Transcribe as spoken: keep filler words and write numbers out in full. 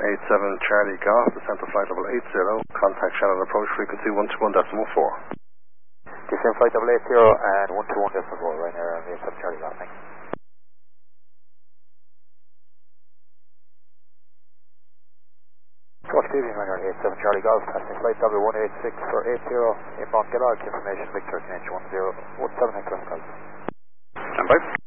eight seven Charlie Golf, descent to flight level eight zero, contact Shannon approach frequency one two one point four. Descent flight level eight zero and one two one point four, Ryanair on eight seven Charlie Golf, thanks. Squawk T V, Ryanair eight seven Charlie Golf, passing flight W one eight six for eight zero, inbound get out information, Victor, N H one zero one seven, excellent, Stand by.